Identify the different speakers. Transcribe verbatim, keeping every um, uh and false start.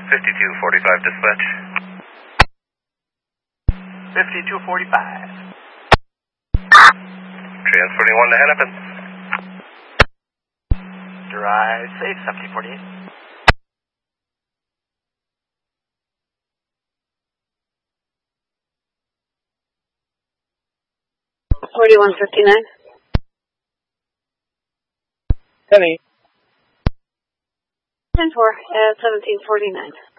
Speaker 1: fifty-two forty-five dispatch.
Speaker 2: fifty-two forty-five.
Speaker 1: Transporting one to Hennepin.
Speaker 2: Drive safe, seventeen forty-eight.
Speaker 3: forty-one fifty-nine.
Speaker 4: Penny.
Speaker 3: ten four at seventeen forty-nine.